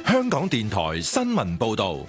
香港電台新聞報道。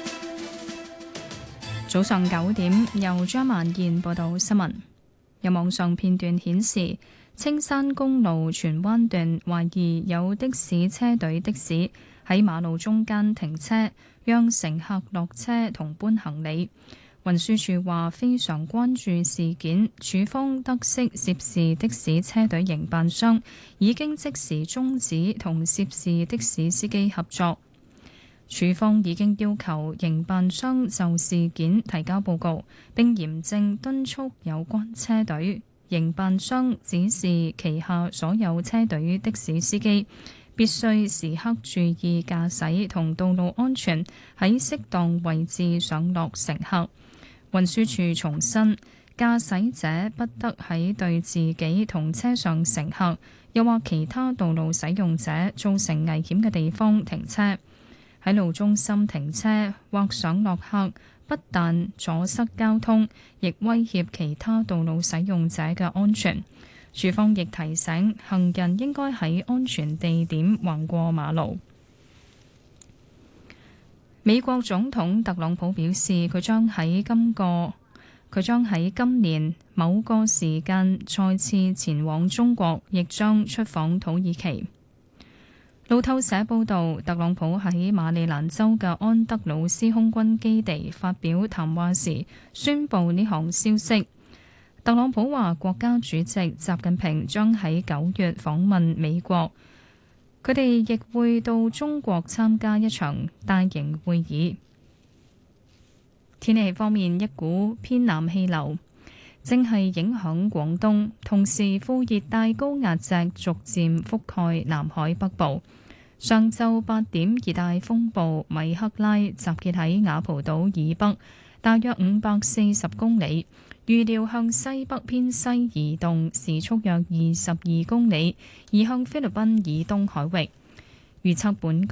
早上9點，由張萬燕報道新聞。有網上片段顯示，青山公路荃灣段懷疑有的士車隊的士喺馬路中間停車，讓乘客落車同搬行李。運輸署話非常關注事件，署方得悉涉事的士車隊營辦商已經即時終止同涉事的士司機合作。署方已經要求營辦商就事件提交報告，並嚴正敦促有關車隊、營辦商指示旗下所有車隊的士司機必須時刻注意駕駛同道路安全，喺適當位置上落乘客。運輸署重申，駕駛者不得喺對自己同車上乘客，又或其他道路使用者造成危險嘅地方停車。喺路中心停車或上落客，不但阻塞交通，亦威脅其他道路使用者嘅安全。署方亦提醒行人應該喺安全地點橫過馬路。美國總統特朗普表示，佢將喺今年某個時間再次前往中國，亦將出訪土耳其。路透社報道，特朗普喺馬里蘭州嘅安德魯斯空軍基地發表談話時，宣布呢項消息。特朗普話，國家主席習近平將喺9月訪問美國，佢哋亦會到中國參加一場大型會議。天氣方面，一股偏南氣流正係影響廣東，同時副熱帶高壓脊逐漸覆蓋南海北部。上晝8點，熱帶風暴米克拉集結喺雅蒲島以北，大約540公里，預料向西北偏西移動，時速約22公里，移向菲律賓以東海域。預測本港